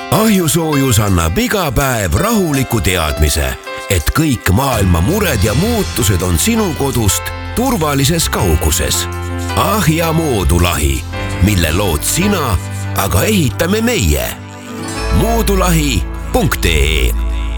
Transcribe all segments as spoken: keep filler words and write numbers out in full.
Ahjusoojus annab iga päev rahuliku teadmise, et kõik maailma mured ja muutused on sinu kodust turvalises kauguses. Ahja moodulahi, mille lood sina, aga ehitame meie. moodulahi punkt ee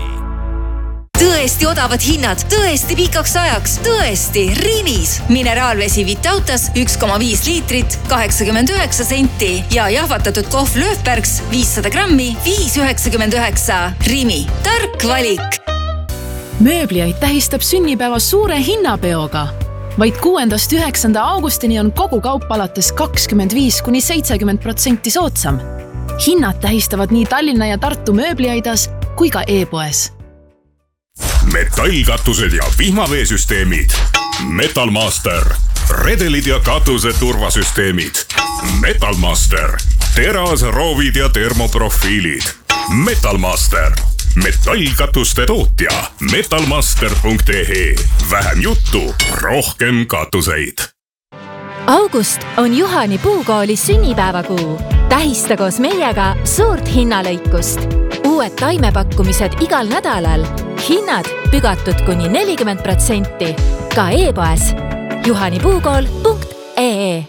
Tõesti odavad hinnad, tõesti pikaks ajaks, tõesti Rimis. Mineraalvesi Vitautas üks koma viis liitrit, kaheksakümmend üheksa senti ja jahvatatud kohv Löfbergs viissada grammi, viis üheksakümmend üheksa. Rimi, tark valik. Mööbliaid tähistab sünnipäeva suure hinnapeoga. Vaid kuuendast üheksanda augustini on kogu kaup alates kakskümmend viis kuni seitsekümmend protsenti soodsam. Hinnad tähistavad nii Tallinna ja Tartu mööbliaidas kui ka e-poes. Metallkatused ja vihmaveesüsteemid. Metalmaster. Redelid ja katuse turvasüsteemid. Metalmaster. Teras, roovid ja termoprofiilid. Metalmaster. Metallkatuste tootja. metalmaster punkt ee. Vähem juttu, rohkem katuseid. August on Juhani Puukooli sünnipäevakuu. Tähista koos meiega suurt hinnalõikust. Uued taimepakkumised igal nädalal. Hinnad pügatud kuni nelikümmend protsenti. Ka e-poes juhanipuukool punkt ee.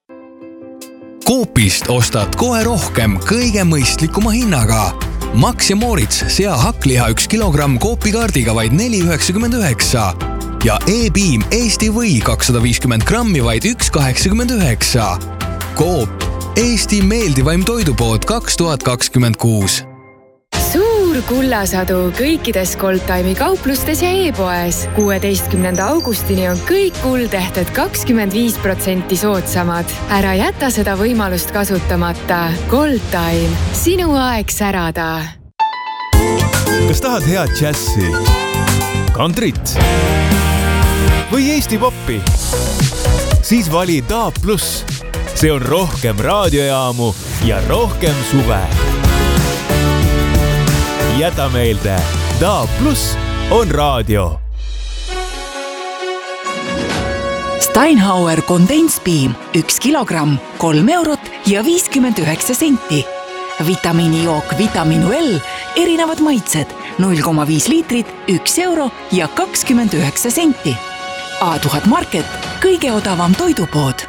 Coopist ostad kohe rohkem kõige mõistlikuma hinnaga. Max ja Moritz sea hakkliha üks kilogramm Coopi kaardiga vaid neli üheksakümmend üheksa ja E-Beam Eesti või kakssada viiskümmend grammi vaid üks kaheksakümmend üheksa. Coop, Eesti meeldivaim toidupood kaks tuhat kakskümmend kuus. Suur kullasadu kõikides Goldtime'i kauplustes ja e-poes. kuueteistkümnenda augustini on kõik kuldehted kakskümmend viis protsenti soodsamad. Ära jäta seda võimalust kasutamata. Goldtime. Sinu aeg särada. Kas tahad head džässi, kantrit või Eesti poppi? Siis vali Daab Plus. See on rohkem raadiojaamu ja rohkem suve. Jäta meelde, Daab Plus on raadio. Steinhauer Kondenspiim üks kilogramm, kolm eurot ja viiskümmend üheksa senti. Vitamiinijook Vitaminu L, erinevad maitsed, null koma viis liitrit, üks euro ja kakskümmend üheksa senti. A tuhat Market, kõige odavam toidupood.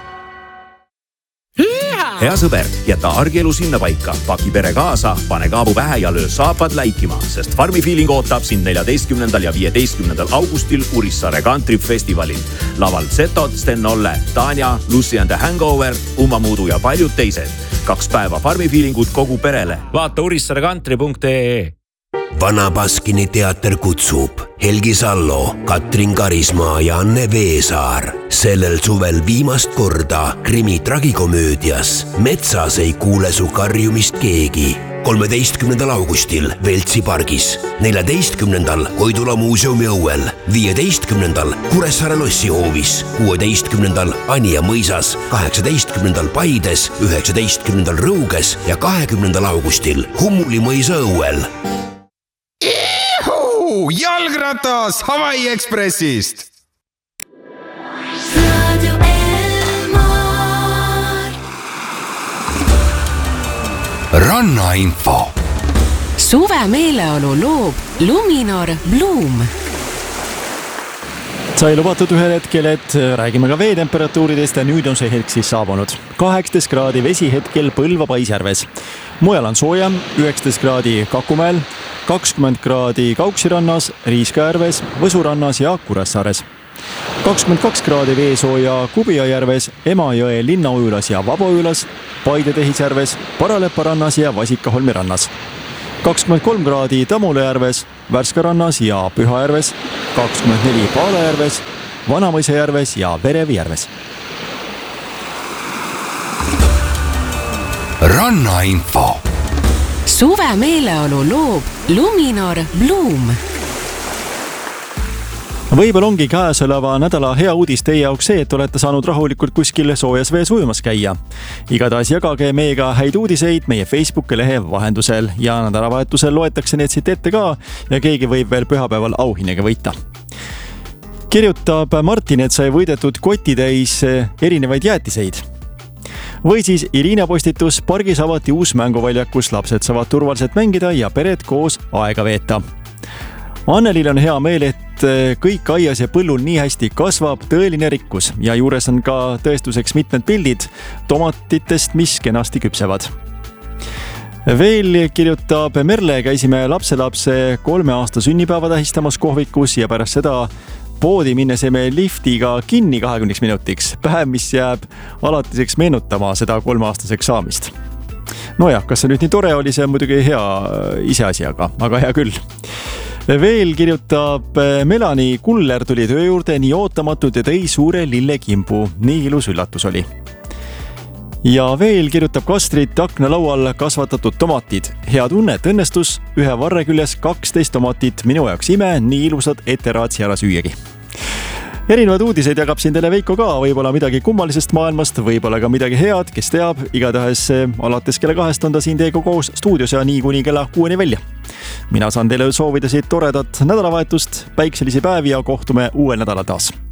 Hea sõber, jäta argielu sinna paika. Paki pere kaasa, pane kaabu pähe ja löö saapad läikima, sest Farmi Feeling ootab sind neljateistkümnendal ja viieteistkümnendal augustil Urissaare Country Festivalil. Laval Zetod, Sten Olle, Tanja, Lucy and the Hangover, Uma Muudu ja paljud teised. Kaks päeva Farmi Feelingut kogu perele. Vaata urissaare country punkt ee. Vana Baskini teater kutsub Helgi Sallo, Katrin Karismaa ja Anne Veesaar. Sellel suvel viimast korda krimi tragikomöödias Metsas ei kuule su karjumist keegi. kolmeteistkümnendal augustil Veltsi pargis, neljateistkümnendal Koidula muuseumi õuel, viieteistkümnendal Kuressaare lossihoovis, kuueteistkümnendal Anija mõisas, kaheksateistkümnendal Paides, üheksateistkümnendal Rõuges ja kahekümnendal augustil Hummuli mõisa õuel. Jalgratas Hawaii Expressist! Rannainfo. Suve meeleolu loob Luminor Bloom. Sai lubatud ühel hetkel, et räägime ka veetemperatuuridest ja nüüd on see hetk siis saabunud. kaheksateist kraadi vesi hetkel Põlva Paisjärves. Mujal on sooja, üheksateist kraadi Kakumäel, kakskümmend kraadi Kauksirannas, Riiskajärves, Võsurannas ja Kuressaares. kakskümmend kaks kraadi veesooja Kubiajärves, Emajõe Linnaujulas ja Vabaülas, Paide Tehisjärves, Paralepa rannas ja Vasikaholmi rannas. kakskümmend kolm kraadi Tamulejärves, Värska rannas ja Pühajärves, kakskümmend neli Paalajärves, Vanamõisajärves ja Verevijärves. Rannainfo. Suve meeleolu loob Luminor Bloom. Võibel ongi käesoleva nädala hea uudis teie jaoks see, et olete saanud rahulikult kuskil soojas vees ujumas käia. Igatahes jagage meiega häid uudiseid meie Facebooki lehe vahendusel ja nädalavahetusel loetakse need siit ette ka ja keegi võib veel pühapäeval auhinnaga võita. Kirjutab Martin, et sai võidetud kotitäis erinevaid jäätiseid. Või siis Irina postitus, pargis avati uus mänguvälja, kus lapsed saavad turvaliselt mängida ja pered koos aega veeta. Annelil on hea meel, et kõik aias ja põllul nii hästi kasvab, tõeline rikkus ja juures on ka tõestuseks mitmed pildid tomatitest, mis kenasti küpsevad. Veel kirjutab Merle, käisime lapselapse kolme aasta sünnipäeva tähistamas kohvikus ja pärast seda poodi minnes jäime liftiga kinni kahekümneks minutiks. Päev, mis jääb alatiseks meenutama seda kolmeaastaseks saamist. Nojah, kas see nüüd nii tore oli, see on muidugi hea iseasi, aga, aga hea küll. Veel kirjutab Melani, Kuller tuli töö juurde nii ootamatult ja tõi suure lillekimbu. Nii ilus üllatus oli. Ja veel kirjutab Kastrit, aknalaual kasvatatud tomatid. Hea tunne, et õnnestus ühe varre küljes kaksteist tomatit. Minu jaoks ime, nii ilusad, et eraatsi ära süüagi. Erinevad uudiseid jagab siin teile Veiko ka, võib-olla midagi kummalisest maailmast, võib-olla ka midagi head, kes teab. Igatahes alates kella kahest on ta siin teiega koos stuudios ja nii kuni kella kuueni välja. Mina saan teile soovida siit toredat nädalavahetust, päikselisi päevi ja kohtume uuel nädalal taas.